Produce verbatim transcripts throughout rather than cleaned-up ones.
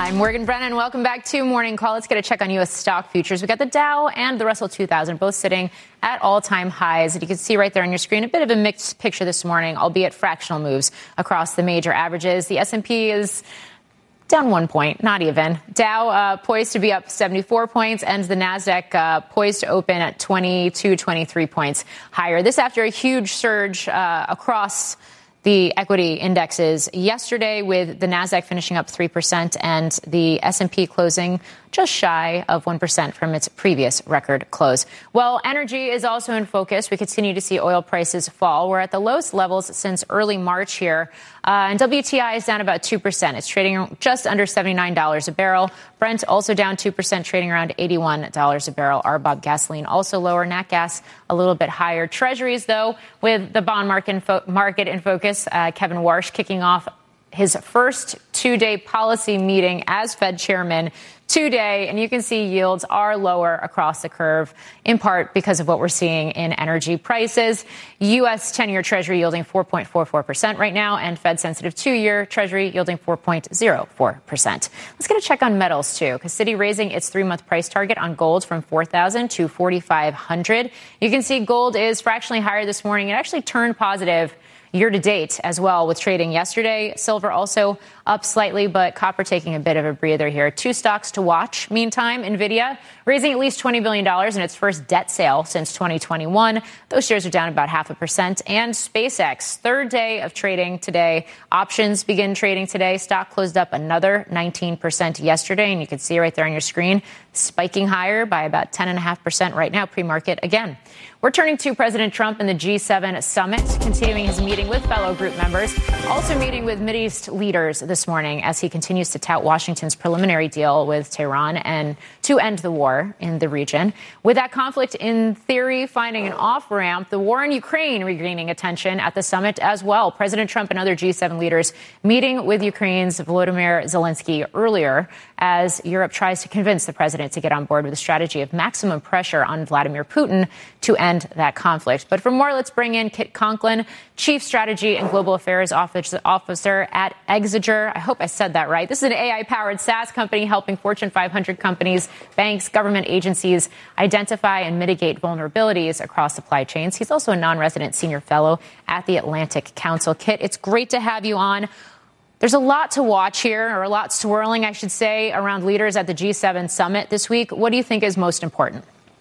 I'm Morgan Brennan. Welcome back to Morning Call. Let's get a check on U S stock futures. We got the Dow and the Russell two thousand both sitting at all-time highs. And you can see right there on your screen a bit of a mixed picture this morning, albeit fractional moves across the major averages. The S and P is down one point, not even. Dow uh, poised to be up seventy-four points, and the Nasdaq uh, poised to open at twenty-two, twenty-three points higher. This after a huge surge uh, across the equity indexes yesterday, with the Nasdaq finishing up three percent and the S and P closing just shy of one percent from its previous record close. Well, energy is also in focus. We continue to see oil prices fall. We're at the lowest levels since early March here. Uh, and W T I is down about two percent. It's trading just under seventy-nine dollars a barrel. Brent also down two percent, trading around eighty-one dollars a barrel. R B O B gasoline also lower. Nat gas a little bit higher. Treasuries, though, with the bond market in, fo- market in focus. Uh, Kevin Warsh kicking off his first two-day policy meeting as Fed chairman today, and you can see yields are lower across the curve, in part because of what we're seeing in energy prices. U S ten-year Treasury yielding four point four four percent right now, and Fed-sensitive two-year Treasury yielding four point zero four percent. Let's get a check on metals, too, because Citi raising its three-month price target on gold from four thousand to forty-five hundred. You can see gold is fractionally higher this morning. It actually turned positive year to date as well, with trading yesterday. Silver also up slightly, but copper taking a bit of a breather here. Two stocks to watch. Meantime, NVIDIA raising at least twenty billion dollars in its first debt sale since twenty twenty-one. Those shares are down about half a percent. And SpaceX, third day of trading today. Options begin trading today. Stock closed up another nineteen percent yesterday. And you can see right there on your screen, spiking higher by about ten point five percent right now, pre-market again. We're turning to President Trump and the G seven summit, continuing his meeting with fellow group members, also meeting with Mideast leaders this morning as he continues to tout Washington's preliminary deal with Tehran and to end the war in the region. With that conflict, in theory, finding an off-ramp, the war in Ukraine regaining attention at the summit as well. President Trump and other G seven leaders meeting with Ukraine's Volodymyr Zelensky earlier as Europe tries to convince the president to get on board with a strategy of maximum pressure on Vladimir Putin to end that conflict. But for more, let's bring in Kit Conklin, Chief Strategy and Global Affairs Officer at Exeger. I hope I said that right. This is an A I-powered SaaS company helping Fortune five hundred companies, banks, government agencies identify and mitigate vulnerabilities across supply chains. He's also a non-resident senior fellow at the Atlantic Council. Kit, it's great to have you on. There's a lot to watch here, or a lot swirling, I should say, around leaders at the G seven summit this week. What do you think is most important?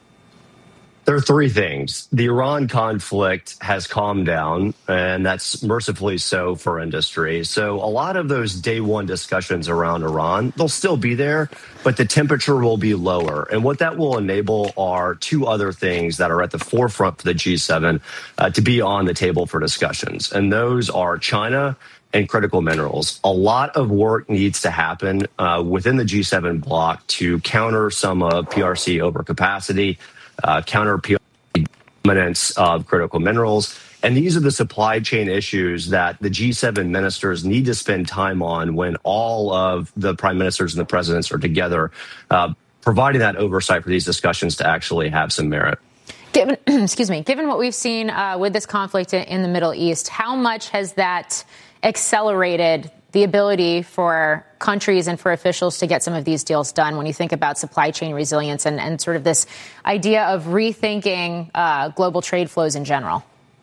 There are three things. The Iran conflict has calmed down, and that's mercifully so for industry. So a lot of those day one discussions around Iran, they'll still be there, but the temperature will be lower. And what that will enable are two other things that are at the forefront for the G seven uh, to be on the table for discussions. And those are China and critical minerals. A lot of work needs to happen uh, within the G seven bloc to counter some of P R C overcapacity, Uh, counter P R C dominance of critical minerals. And these are the supply chain issues that the G seven ministers need to spend time on when all of the prime ministers and the presidents are together, uh, providing that oversight for these discussions to actually have some merit. Given, excuse me, given what we've seen uh, with this conflict in the Middle East, how much has that accelerated the ability for countries and for officials to get some of these deals done when you think about supply chain resilience and, and sort of this idea of rethinking uh, global trade flows in general?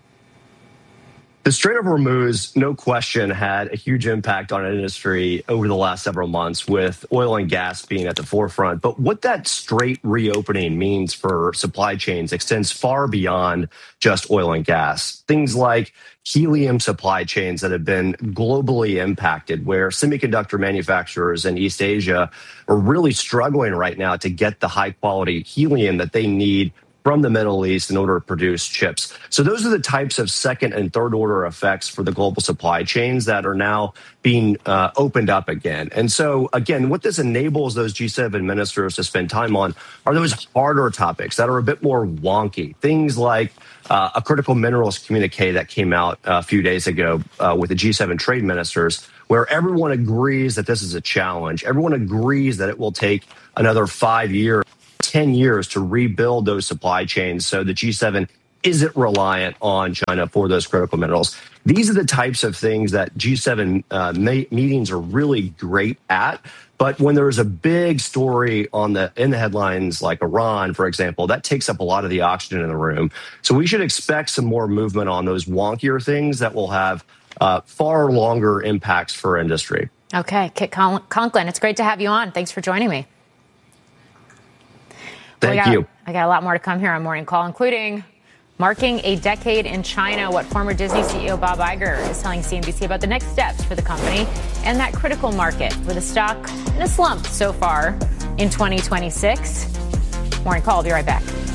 The Strait of Hormuz, no question, had a huge impact on industry over the last several months, with oil and gas being at the forefront. But what that strait reopening means for supply chains extends far beyond just oil and gas. Things like helium supply chains that have been globally impacted, where semiconductor manufacturers in East Asia are really struggling right now to get the high quality helium that they need from the Middle East in order to produce chips. So those are the types of second and third order effects for the global supply chains that are now being uh, opened up again. And so, again, what this enables those G seven ministers to spend time on are those harder topics that are a bit more wonky. Things like uh, a critical minerals communique that came out a few days ago uh, with the G seven trade ministers, where everyone agrees that this is a challenge. Everyone agrees that it will take another five years, ten years to rebuild those supply chains so the G seven isn't reliant on China for those critical minerals. These are the types of things that G seven uh, ma- meetings are really great at. But when there is a big story on the in the headlines, like Iran, for example, that takes up a lot of the oxygen in the room. So we should expect some more movement on those wonkier things that will have uh, far longer impacts for industry. Okay, Kit Conklin, it's great to have you on. Thanks for joining me. Thank well, got, you. I got a lot more to come here on Morning Call, including marking a decade in China, what former Disney C E O Bob Iger is telling C N B C about the next steps for the company and that critical market with a stock in a slump so far in twenty twenty-six. Morning Call, I'll be right back.